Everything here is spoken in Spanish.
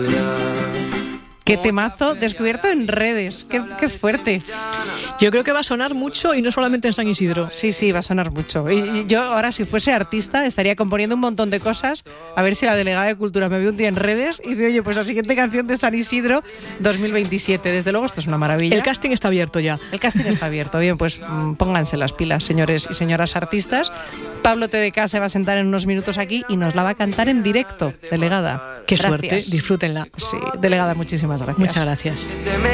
Qué temazo descubierto en redes, qué fuerte. Yo creo que va a sonar mucho y no solamente en San Isidro. Sí, va a sonar mucho. Y yo ahora, si fuese artista, estaría componiendo un montón de cosas, a ver si la delegada de Cultura me ve un día en redes y dice, oye, pues la siguiente canción de San Isidro 2027. Desde luego, esto es una maravilla. El casting está abierto ya. El casting está abierto. Bien, pues pónganse las pilas, señores y señoras artistas. Pablo TDK se va a sentar en unos minutos aquí y nos la va a cantar en directo, delegada. Qué Gracias. suerte, disfrútenla. Sí, delegada, muchísimas gracias. Muchas gracias.